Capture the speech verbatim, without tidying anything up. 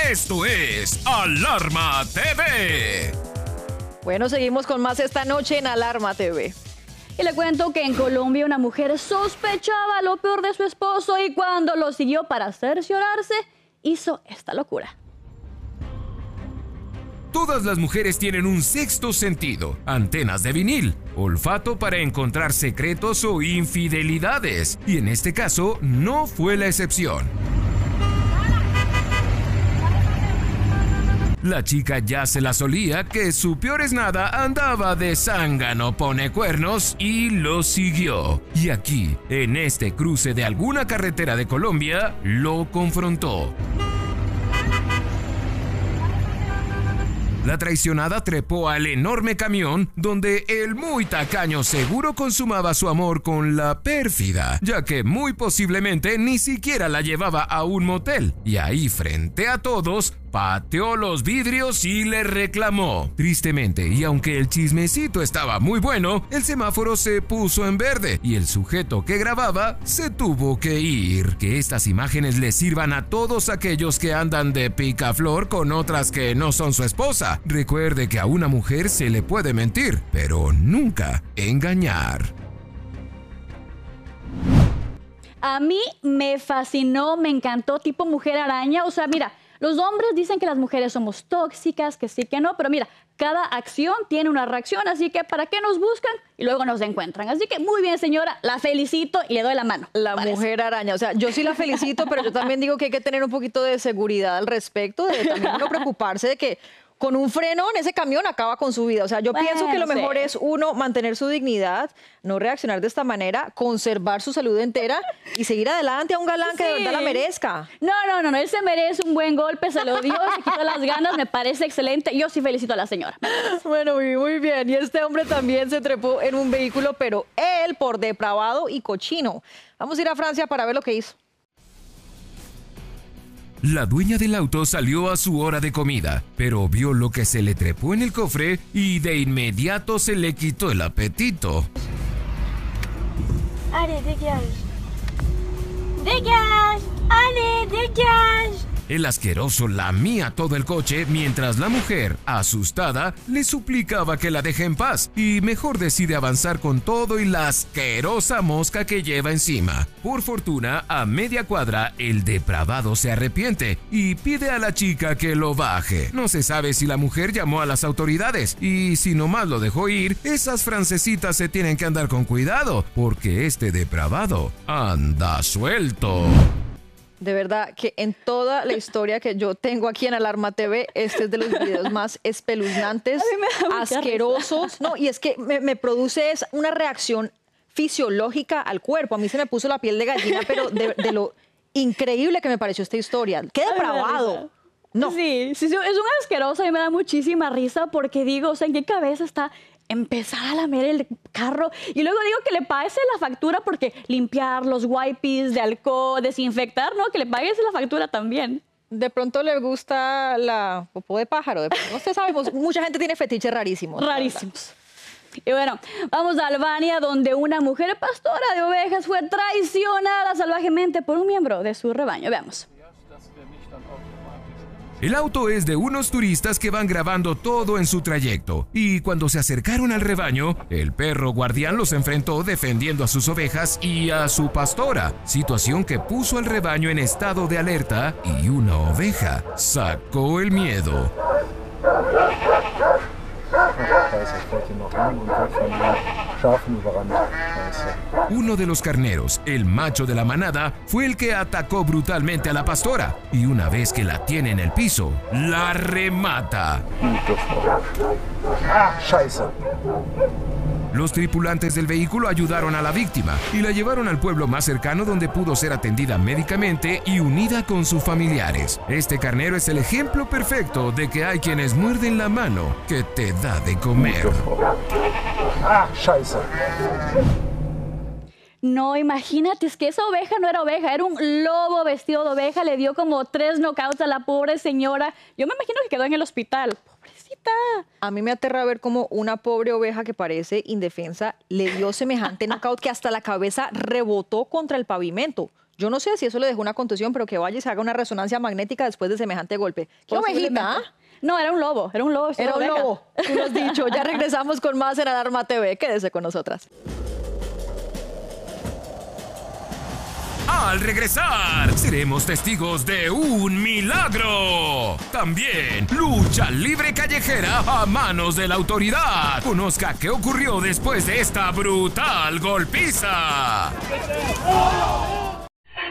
Esto es Alarma T V. Bueno, seguimos con más esta noche en Alarma T V. Y le cuento que en Colombia una mujer sospechaba lo peor de su esposo y cuando lo siguió para cerciorarse, hizo esta locura. Todas las mujeres tienen un sexto sentido, antenas de vinil, olfato para encontrar secretos o infidelidades. Y en este caso, no fue la excepción. La chica ya se la solía que su peor es nada andaba de zángano pone cuernos y lo siguió. Y aquí, en este cruce de alguna carretera de Colombia, lo confrontó. La traicionada trepó al enorme camión donde el muy tacaño seguro consumaba su amor con la pérfida, ya que muy posiblemente ni siquiera la llevaba a un motel. Y ahí, frente a todos, pateó los vidrios y le reclamó. Tristemente, y aunque el chismecito estaba muy bueno, el semáforo se puso en verde y el sujeto que grababa se tuvo que ir. Que estas imágenes le sirvan a todos aquellos que andan de picaflor con otras que no son su esposa. Recuerde que a una mujer se le puede mentir, pero nunca engañar. A mí me fascinó, me encantó, tipo mujer araña. O sea, mira, los hombres dicen que las mujeres somos tóxicas, que sí, que no, pero mira, cada acción tiene una reacción, así que ¿para qué nos buscan? Y luego nos encuentran. Así que muy bien, señora, la felicito y le doy la mano. La parece. Mujer araña, o sea, yo sí la felicito, pero yo también digo que hay que tener un poquito de seguridad al respecto, de también no preocuparse de que con un freno en ese camión acaba con su vida. O sea, yo bueno, pienso que lo mejor sí. es uno mantener su dignidad, no reaccionar de esta manera, conservar su salud entera y seguir adelante a un galán sí. que de verdad la merezca. No, no, no, no, él se merece un buen golpe, se lo dio, se quitó las ganas, me parece excelente. Yo sí felicito a la señora. Bueno, muy, muy bien. Y este hombre también se trepó en un vehículo, pero él por depravado y cochino. Vamos a ir a Francia para ver lo que hizo. La dueña del auto salió a su hora de comida, pero vio lo que se le trepó en el cofre y de inmediato se le quitó el apetito. Allez, dégage. Dégage. Allez, dégage. El asqueroso lamía todo el coche mientras la mujer, asustada, le suplicaba que la deje en paz y mejor decide avanzar con todo y la asquerosa mosca que lleva encima. Por fortuna, a media cuadra, el depravado se arrepiente y pide a la chica que lo baje. No se sabe si la mujer llamó a las autoridades y si nomás lo dejó ir, esas francesitas se tienen que andar con cuidado porque este depravado anda suelto. De verdad que en toda la historia que yo tengo aquí en Alarma T V, este es de los videos más espeluznantes, asquerosos. No, y es que me, me produce una reacción fisiológica al cuerpo. A mí se me puso la piel de gallina, pero de, de lo increíble que me pareció esta historia. ¡Qué depravado! No. Sí, sí, es un asqueroso. A mí me da muchísima risa porque digo, o sea, ¿en qué cabeza está empezar a lamer el carro? Y luego digo que le pagues la factura porque limpiar los wipes de alcohol, desinfectar, ¿no? Que le pagues la factura también. De pronto le gusta la popó de pájaro. De pronto, no se sabe, mucha gente tiene fetiches rarísimos. Rarísimos. Y bueno, vamos a Albania, donde una mujer pastora de ovejas fue traicionada salvajemente por un miembro de su rebaño. Veamos. El auto es de unos turistas que van grabando todo en su trayecto, y cuando se acercaron al rebaño, el perro guardián los enfrentó defendiendo a sus ovejas y a su pastora, situación que puso al rebaño en estado de alerta y una oveja sacó el miedo. Uno de los carneros, el macho de la manada, fue el que atacó brutalmente a la pastora y una vez que la tiene en el piso, la remata. Los tripulantes del vehículo ayudaron a la víctima y la llevaron al pueblo más cercano donde pudo ser atendida médicamente y unida con sus familiares. Este carnero es el ejemplo perfecto de que hay quienes muerden la mano que te da de comer. No, imagínate, es que esa oveja no era oveja, era un lobo vestido de oveja, le dio como tres knockouts a la pobre señora. Yo me imagino que quedó en el hospital. Pobrecita. A mí me aterra ver cómo una pobre oveja que parece indefensa le dio semejante knockout que hasta la cabeza rebotó contra el pavimento. Yo no sé si eso le dejó una contusión, pero que vaya y se haga una resonancia magnética después de semejante golpe. ¡Qué ovejita! ¿Ah? No, era un lobo, era un lobo. Era un lobo, tú lo has dicho. Ya regresamos con más en Alarma T V. Quédese con nosotras. Al regresar, seremos testigos de un milagro. También, lucha libre callejera a manos de la autoridad. Conozca qué ocurrió después de esta brutal golpiza.